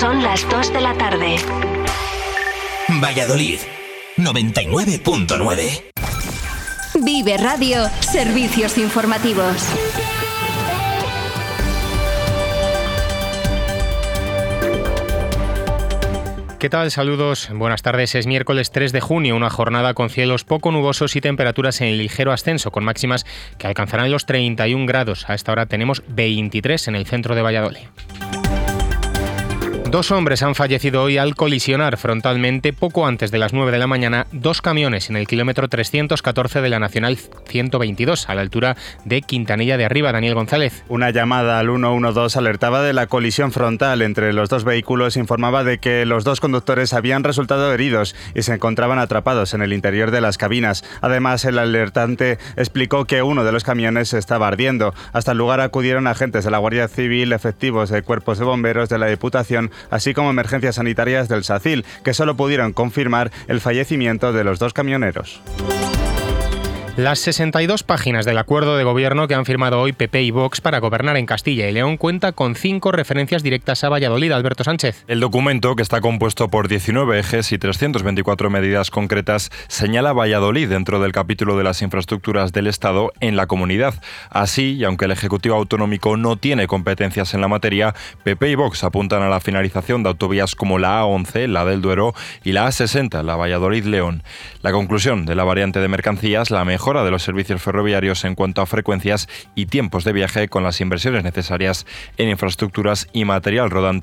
Son las 2 de la tarde. Valladolid, 99.9. Vive Radio, servicios informativos. ¿Qué tal? Saludos, buenas tardes. Es miércoles 3 de junio, una jornada con cielos poco nubosos y temperaturas en ligero ascenso, con máximas que alcanzarán los 31 grados. A esta hora tenemos 23 en el centro de Valladolid. 2 hombres han fallecido hoy al colisionar frontalmente poco antes de las 9 de la mañana 2 camiones en el kilómetro 314 de la Nacional 122, a la altura de Quintanilla de Arriba. Daniel González. Una llamada al 112 alertaba de la colisión frontal entre los 2 vehículos, informaba de que los 2 conductores habían resultado heridos y se encontraban atrapados en el interior de las cabinas. Además, el alertante explicó que uno de los camiones estaba ardiendo. Hasta el lugar acudieron agentes de la Guardia Civil, efectivos de cuerpos de bomberos de la Diputación, así como emergencias sanitarias del SACIL, que solo pudieron confirmar el fallecimiento de los 2 camioneros. Las 62 páginas del acuerdo de gobierno que han firmado hoy PP y Vox para gobernar en Castilla y León cuenta con 5 referencias directas a Valladolid. Alberto Sánchez. El documento, que está compuesto por 19 ejes y 324 medidas concretas, señala Valladolid dentro del capítulo de las infraestructuras del Estado en la comunidad. Así, y aunque el Ejecutivo Autonómico no tiene competencias en la materia, PP y Vox apuntan a la finalización de autovías como la A11, la del Duero, y la A60, la Valladolid-León. La conclusión de la variante de mercancías, la mejora de los servicios ferroviarios en cuanto a frecuencias y tiempos de viaje, con las inversiones necesarias en infraestructuras y material rodante